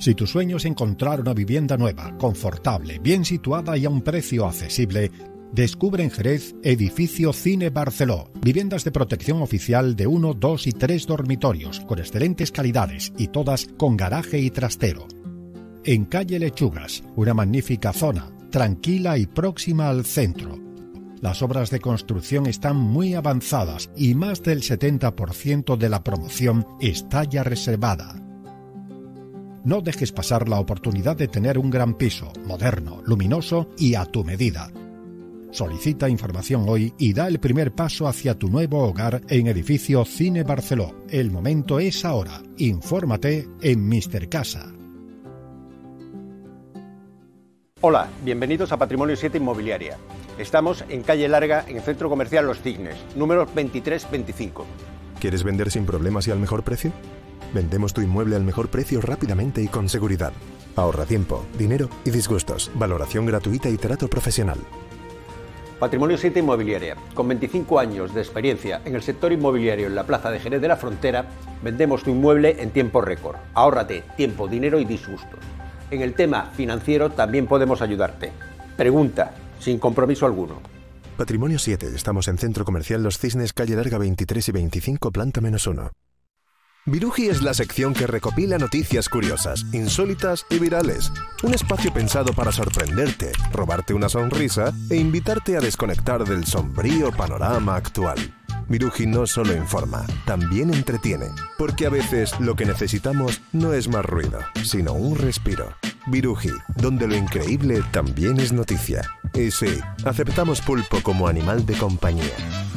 Si tu sueño es encontrar una vivienda nueva, confortable, bien situada y a un precio accesible, descubre en Jerez Edificio Cine Barceló. Viviendas de protección oficial de 1, 2 y 3 dormitorios, con excelentes calidades y todas con garaje y trastero. En calle Lechugas, una magnífica zona, tranquila y próxima al centro. Las obras de construcción están muy avanzadas y más del 70% de la promoción está ya reservada. No dejes pasar la oportunidad de tener un gran piso, moderno, luminoso y a tu medida. Solicita información hoy y da el primer paso hacia tu nuevo hogar en Edificio Cine Barceló. El momento es ahora. Infórmate en Mr. Casa. Hola, bienvenidos a Patrimonio 7 Inmobiliaria. Estamos en calle Larga, en el Centro Comercial Los Cisnes, número 2325. ¿Quieres vender sin problemas y al mejor precio? Vendemos tu inmueble al mejor precio rápidamente y con seguridad. Ahorra tiempo, dinero y disgustos. Valoración gratuita y trato profesional. Patrimonio 7 Inmobiliaria. Con 25 años de experiencia en el sector inmobiliario en la Plaza de Jerez de la Frontera, vendemos tu inmueble en tiempo récord. Ahórrate tiempo, dinero y disgustos. En el tema financiero también podemos ayudarte. Pregunta, sin compromiso alguno. Patrimonio 7. Estamos en Centro Comercial Los Cisnes, calle Larga 23 y 25, planta -1. Viruji es la sección que recopila noticias curiosas, insólitas y virales. Un espacio pensado para sorprenderte, robarte una sonrisa e invitarte a desconectar del sombrío panorama actual. Viruji no solo informa, también entretiene, porque a veces lo que necesitamos no es más ruido, sino un respiro. Viruji, donde lo increíble también es noticia. Y sí, aceptamos pulpo como animal de compañía.